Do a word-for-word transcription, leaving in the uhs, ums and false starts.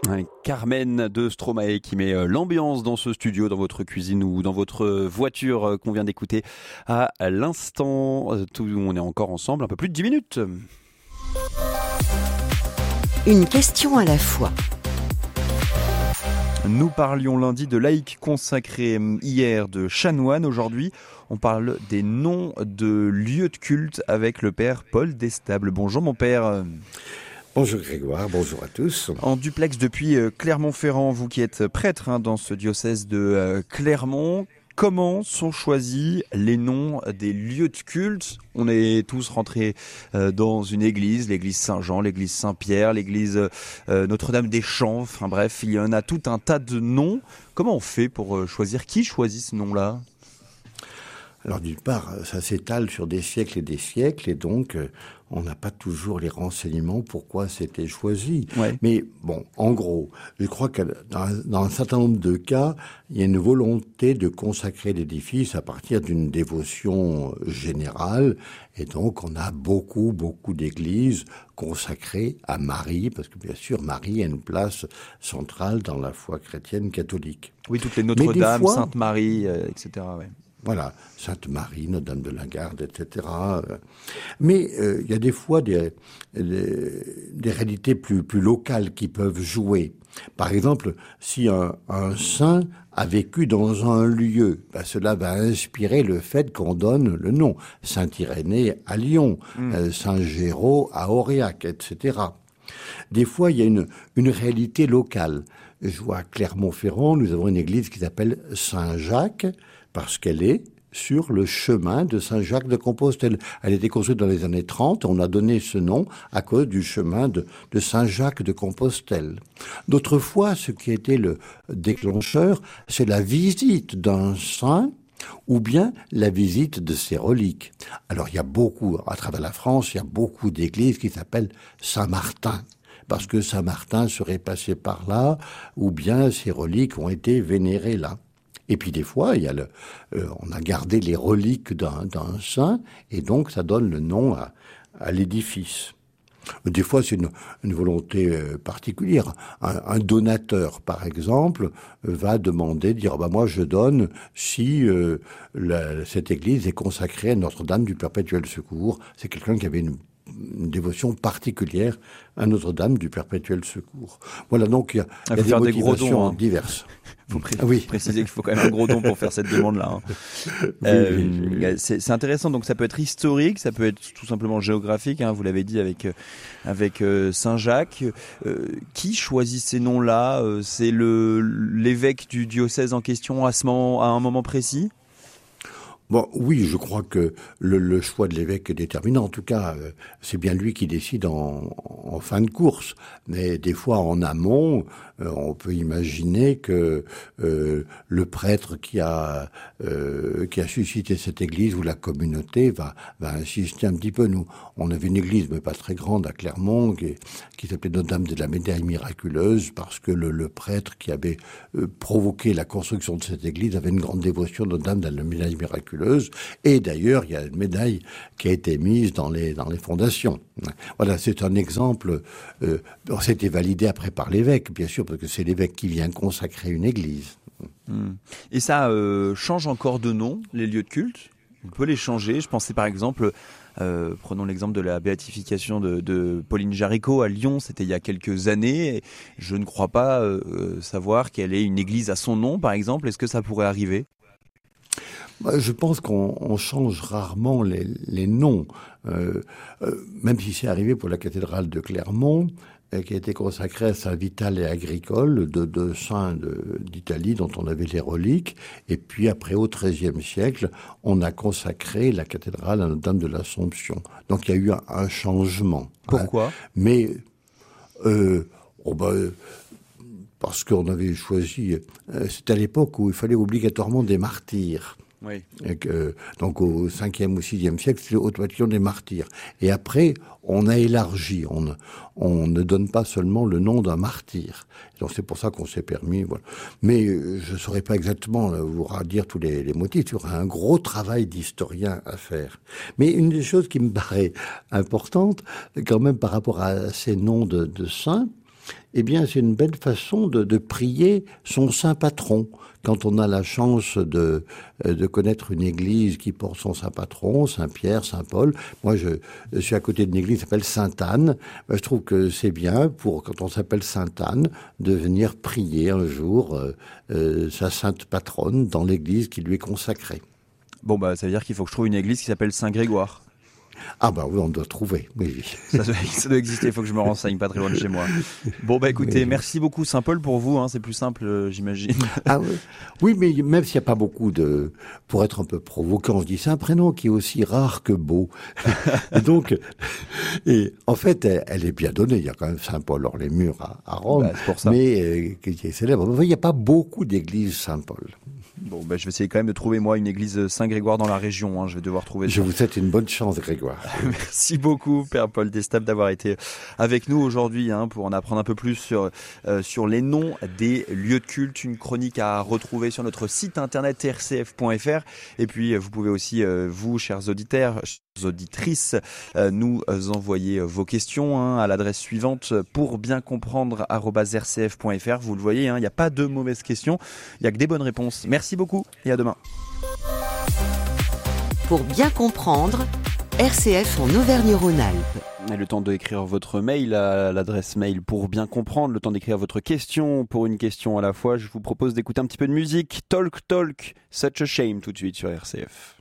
Ouais, Carmen de Stromae qui met l'ambiance dans ce studio, dans votre cuisine ou dans votre voiture qu'on vient d'écouter à l'instant. Tout, on est encore ensemble un peu plus de dix minutes. Une question à la fois. Nous parlions lundi de laïc consacré, hier de chanoine. Aujourd'hui, on parle des noms de lieux de culte avec le père Paul Destable. Bonjour mon père. Bonjour Grégoire, bonjour à tous. En duplex depuis Clermont-Ferrand, vous qui êtes prêtre hein, dans ce diocèse de Clermont, comment sont choisis les noms des lieux de culte ? On est tous rentrés euh, dans une église, l'église Saint-Jean, l'église Saint-Pierre, l'église euh, Notre-Dame-des-Champs, enfin bref, il y en a tout un tas de noms. Comment on fait pour euh, choisir ? Qui choisit ce nom-là ? Alors d'une part, ça s'étale sur des siècles et des siècles, et donc euh, on n'a pas toujours les renseignements pourquoi c'était choisi. Ouais. Mais bon, en gros, je crois que dans, dans un certain nombre de cas, il y a une volonté de consacrer l'édifice à partir d'une dévotion générale, et donc on a beaucoup, beaucoup d'églises consacrées à Marie, parce que bien sûr, Marie a une place centrale dans la foi chrétienne catholique. Oui, toutes les Notre-Dame, fois, Sainte-Marie, euh, et cetera. Ouais. Voilà, Sainte-Marie, Notre-Dame de la Garde, et cetera. Mais euh, il y a des fois des, des, des réalités plus, plus locales qui peuvent jouer. Par exemple, si un, un saint a vécu dans un lieu, ben cela va inspirer le fait qu'on donne le nom. Saint-Irénée à Lyon, mmh. euh, Saint-Géraud à Aurillac, et cetera. Des fois, il y a une, une réalité locale. Je vois à Clermont-Ferrand, nous avons une église qui s'appelle Saint-Jacques, parce qu'elle est sur le chemin de Saint-Jacques de Compostelle. Elle a été construite dans les années trente, on a donné ce nom à cause du chemin de, de Saint-Jacques de Compostelle. D'autres fois, ce qui a été le déclencheur, c'est la visite d'un saint ou bien la visite de ses reliques. Alors il y a beaucoup, à travers la France, il y a beaucoup d'églises qui s'appellent Saint-Martin, parce que Saint-Martin serait passé par là, ou bien ses reliques ont été vénérées là. Et puis des fois, il y a le, euh, on a gardé les reliques d'un, d'un saint, et donc ça donne le nom à, à l'édifice. Des fois, c'est une, une volonté euh, particulière. Un, un donateur, par exemple, euh, va demander, dire bah moi je donne si euh, la, cette église est consacrée à Notre-Dame du Perpétuel Secours. C'est quelqu'un qui avait une une dévotion particulière à Notre-Dame du Perpétuel Secours. Voilà, donc il y a, il y a des faire motivations des gros dons, hein. diverses. Il faut pré- ah oui. préciser qu'il faut quand même un gros don pour faire cette demande-là. Hein. Oui, euh, oui, oui, oui. C'est, c'est intéressant, donc ça peut être historique, ça peut être tout simplement géographique, hein, vous l'avez dit avec, avec euh, Saint-Jacques. Euh, qui choisit ces noms-là ? euh, C'est le, l'évêque du diocèse en question à, ce moment, à un moment précis ? Bon, oui, je crois que le, le choix de l'évêque est déterminant. En tout cas, euh, c'est bien lui qui décide en, en fin de course. Mais des fois, en amont, euh, on peut imaginer que euh, le prêtre qui a euh, qui a suscité cette église ou la communauté va va insister un petit peu. Nous, on avait une église, mais pas très grande, à Clermont, qui, qui s'appelait Notre-Dame de la Médaille Miraculeuse, parce que le, le prêtre qui avait euh, provoqué la construction de cette église avait une grande dévotion de Notre-Dame de la Médaille Miraculeuse. Et d'ailleurs, il y a une médaille qui a été mise dans les, dans les fondations. Voilà, c'est un exemple. Euh, c'était validé après par l'évêque, bien sûr, parce que c'est l'évêque qui vient consacrer une église. Mmh. Et ça euh, change encore de nom, les lieux de culte ? On peut les changer. Je pensais par exemple, euh, prenons l'exemple de la béatification de, de Pauline Jaricot à Lyon, c'était il y a quelques années. Je ne crois pas euh, savoir qu'elle ait une église à son nom, par exemple. Est-ce que ça pourrait arriver ? Je pense qu'on on change rarement les, les noms, euh, euh, même si c'est arrivé pour la cathédrale de Clermont, euh, qui a été consacrée à Saint Vital et Agricole, de deux saints de, d'Italie dont on avait les reliques. Et puis après, au treizième siècle, on a consacré la cathédrale à Notre-Dame de l'Assomption. Donc il y a eu un, un changement. Pourquoi ? Hein. Mais euh, oh ben, parce qu'on avait choisi, euh, c'était à l'époque où il fallait obligatoirement des martyrs. Oui. Et que, donc au cinquième ou sixième siècle, c'est le haute bâtiment des martyrs. Et après, on a élargi. On ne, on ne donne pas seulement le nom d'un martyr. Donc c'est pour ça qu'on s'est permis. Voilà. Mais je ne saurais pas exactement vous redire tous les, les motifs. Il y aura un gros travail d'historien à faire. Mais une des choses qui me paraît importante, quand même par rapport à ces noms de, de saints, eh bien, c'est une belle façon de, de prier son saint patron. Quand on a la chance de, de connaître une église qui porte son saint patron, Saint Pierre, Saint Paul. Moi, je, je suis à côté d'une église qui s'appelle Sainte-Anne. Je trouve que c'est bien pour, quand on s'appelle Sainte-Anne, de venir prier un jour euh, euh, sa sainte patronne dans l'église qui lui est consacrée. Bon, bah, ça veut dire qu'il faut que je trouve une église qui s'appelle Saint-Grégoire. Ah bah oui, on doit trouver, oui, oui. Ça doit, ça doit exister, il faut que je me renseigne pas très loin de chez moi. Bon bah écoutez, oui. Merci beaucoup Saint-Paul pour vous, hein, c'est plus simple euh, j'imagine. Ah oui. Oui, mais même s'il n'y a pas beaucoup de... Pour être un peu provoquant, je dis c'est un prénom qui est aussi rare que beau. Et donc, et en fait, elle, elle est bien donnée, il y a quand même Saint-Paul hors les murs à, à Rome, bah, c'est pour ça. Mais euh, qui est célèbre. Il n'y a pas beaucoup d'églises Saint-Paul. Bon, ben, je vais essayer quand même de trouver, moi, une église Saint-Grégoire dans la région. Hein. Je vais devoir trouver ça. Je vous souhaite une bonne chance, Grégoire. Merci beaucoup, Père Paul Destapes, d'avoir été avec nous aujourd'hui hein, pour en apprendre un peu plus sur, euh, sur les noms des lieux de culte. Une chronique à retrouver sur notre site internet r c f point f r. Et puis, vous pouvez aussi, euh, vous, chers auditeurs, auditrices, euh, nous envoyer vos questions hein, à l'adresse suivante pour bien comprendre arobase r c f point f r. Vous le voyez, il hein, n'y a pas de mauvaises questions, il n'y a que des bonnes réponses. Merci beaucoup et à demain. Pour bien comprendre, R C F en Auvergne-Rhône-Alpes. Et le temps d'écrire votre mail à l'adresse mail pour bien comprendre, le temps d'écrire votre question pour une question à la fois. Je vous propose d'écouter un petit peu de musique. Talk Talk, Such a Shame tout de suite sur R C F.